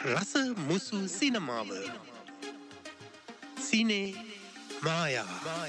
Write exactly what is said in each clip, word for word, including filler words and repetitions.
රස මුසු සිනමාව සිනේ මායා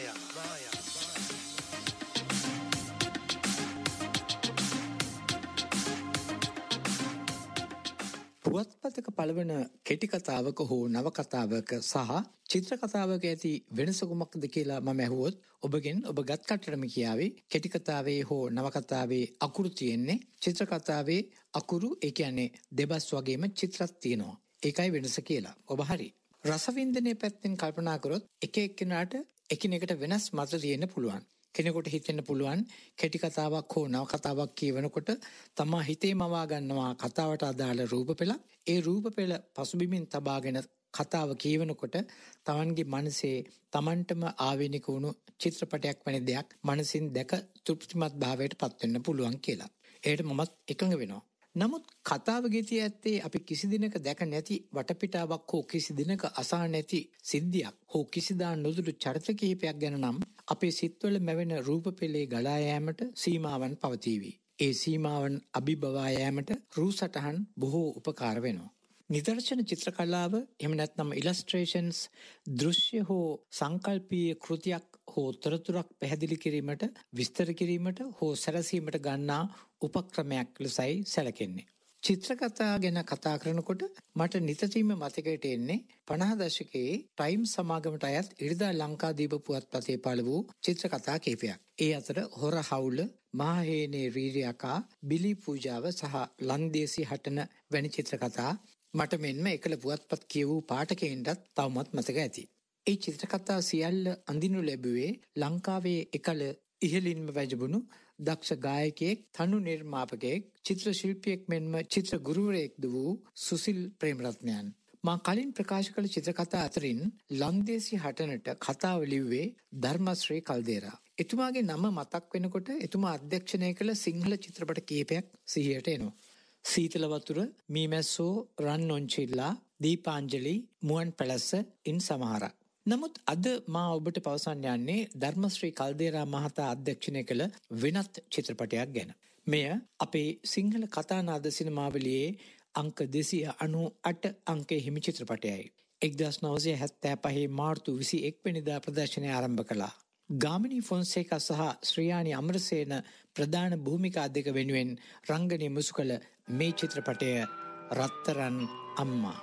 පුවත්පතක පළවන කෙටි කතාවක හෝ නවකතාවක සහ චිත්‍ර කතාවක ඇති වෙනස කුමක්ද කියලා මම ඇහුවොත් ඔබගෙන් ඔබ ගත් කටටම කියාවේ කෙටි කතාවේ හෝ නවකතාවේ අකුරු තියෙන්නේ, චිත්‍ර කතාවේ අකුරු ඒ කියන්නේ දෙබස් වගේම චිත්‍රත් තියෙනවා. ඒකයි වෙනස කියලා. ඔබ හරි. රසවින්දනයේ පැත්තෙන් කල්පනා කරොත් එක එක්කෙනාට එකිනෙකට වෙනස් මත තියෙන්න පුළුවන්. කෙනෙකුට හිතෙන්න පුළුවන් කෙටි කතාවක් හෝ නව කතාවක් කියවනකොට තමා හිතේ මවා ගන්නවා කතාවට අදාළ රූප පෙළක්. ඒ රූප පෙළ පසුබිමින් තබාගෙන කතාව කියවනකොට තමන්ගේ මනසේ තමන්ටම ආවේනික වුණු චිත්‍රපටයක් වැනි දෙයක් මනසින් දැක තෘප්තිමත් භාවයට පත් වෙන්න පුළුවන් කියලා. ඒකට මමත් එකඟ වෙනවා. නමුත් කතාව ගෙතිය ඇත්තේ අපි කිසි දිනක දැක නැති වටපිටාවක් හෝ කිසි දිනක අසා නැති සිද්ධියක් හෝ කිසිදා නොදුටු චරිත කිහිපයක් ගැන නම් අපේ සිත්වල මැවෙන රූප පෙළේ ගලා යෑමට සීමාවන් පවතීවි. ඒ සීමාවන් අභිබවා යෑමට රූ සටහන් බොහෝ උපකාර වෙනවා. නිදර්ශන චිත්‍ර කලාව එහෙම නැත්නම් ඉලස්ට්‍රේෂන්ස් දෘශ්‍ය හෝ සංකල්පීය කෘතියක් හෝ තොරතුරක් පැහැදිලි කිරීමට, විස්තර කිරීමට හෝ සැලසීමට ගන්නා උපක්‍රමයක් ලෙසයි සැලකෙන්නේ. චිත්‍ර කතා ගැන කතා කරනකොට මට නිතරම මතකයට එන්නේ පනහ දශකයේ ටයිම්ස් සමාගමට අයත් ඉරිදා ලංකාදීප පුවත්පතේ පළ වූ චිත්‍ර කතා කිහිපයක්. ඒ අතර හොර හවුල, මහහේනේ රීරියකා, බිලි පූජාව සහ ලන්දේසි හටන වැනි චිත්‍ර කතා මට මෙන්ම එකල පුවත්පත් කියවූ පාඨකයින්ටත් තවමත් මතක ඇති. ඒ චිත්‍ර කතා සියල්ල අඳිනු ලැබුවේ ලංකාවේ එකල ඉහළින්ම වැජඹුණු දක්ෂ ගායකයෙක්, තනු නිර්මාපකයෙක්, චිත්‍ර ශිල්පියෙක් මෙන්ම චිත්‍ර ගුරුවරයෙක්ද වූ සුසිල් ප්‍රේමරත්නයන්. මා කලින් ප්‍රකාශ කළ චිත්‍ර කතා අතරින් ලන්දේසි හටනට කතාව ලිව්වේ ධර්මශ්‍රී කල්දේරා. එතුමාගේ නම මතක් වෙනකොට එතුමා අධ්‍යක්ෂණය කළ සිංහල චිත්‍රපට කිහිපයක් සිහියට එනවා. සීතල වතුර, මීමැස්සෝ, රන් ඔන්චිල්ලා, දීපාංජලි, මුවන් පැලස්ස ඉන් සමහරක්. නමුත් අද මා ඔබට පවසන්න යන්නේ ධර්මශ්‍රී කල්දේරා මහතා අධ්‍යක්ෂණය කළ වෙනත් චිත්‍රපටයක් ගැන. මෙය අපේ සිංහල කතානාද සිනමාවලියේ අංක දෙසිය අනු අට අංකයේ හිමි චිත්‍රපටයයි. එක්දහස් නවසිය හැත්තෑ පහේ මාර්තු විසි එක් වෙනිදා ප්‍රදර්ශනය ආරම්භ කළා. ගාමිණී ෆොන්සේකා සහ ශ්‍රියානි අමරසේන ප්‍රධාන භූමිකා දෙක වෙනුවෙන් රංගනය මුසු කළ මේ චිත්‍රපටය රත්තරන් අම්මා.